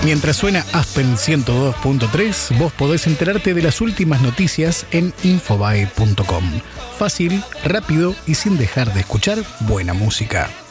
Mientras suena Aspen 102.3, vos podés enterarte de las últimas noticias en infobae.com. Fácil, rápido y sin dejar de escuchar buena música.